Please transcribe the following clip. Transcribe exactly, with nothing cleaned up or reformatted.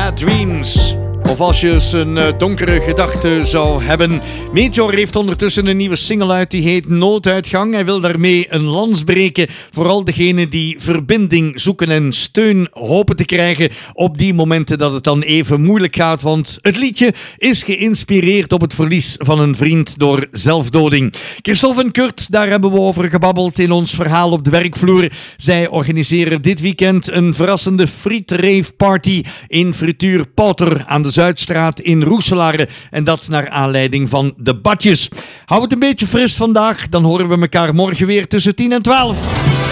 Bad Dreams. Of als je eens een uh, donkere gedachte zou hebben. Meteor heeft ondertussen een nieuwe single uit, die heet Nooduitgang. Hij wil daarmee een lans breken voor al degenen die verbinding zoeken en steun hopen te krijgen op die momenten dat het dan even moeilijk gaat. Want het liedje is geïnspireerd op het verlies van een vriend door zelfdoding. Christophe en Kurt, daar hebben we over gebabbeld in ons verhaal op de werkvloer. Zij organiseren dit weekend een verrassende friet-rave party in Frituur Pouter aan de Zuidstraat in Roeselare. En dat naar aanleiding van de badjes. Hou het een beetje fris vandaag, dan horen we elkaar morgen weer tussen tien en twaalf.